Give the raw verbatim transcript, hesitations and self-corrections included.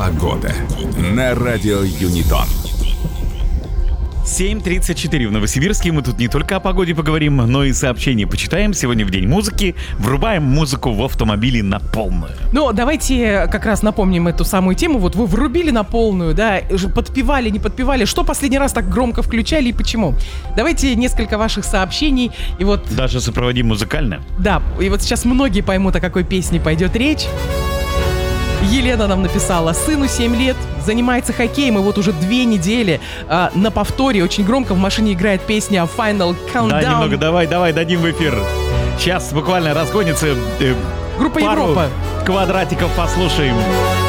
Погода на радио Юнитон. семь тридцать четыре в Новосибирске. Мы тут не только о погоде поговорим, но и сообщения почитаем. Сегодня в День музыки. Врубаем музыку в автомобиле на полную. Ну, давайте как раз напомним эту самую тему. Вот вы врубили на полную, да, подпевали, не подпевали. Что последний раз так громко включали и почему? Давайте несколько ваших сообщений. И вот... Даже сопроводим музыкально. Да, и вот сейчас многие поймут, о какой песне пойдет речь. Елена нам написала: сыну семь лет, занимается хоккеем, и вот уже две недели а, на повторе очень громко в машине играет песня Final Countdown. Да, немного, давай, давай, дадим в эфир. Сейчас буквально разгонится э, Группа пару Европа. квадратиков послушаем.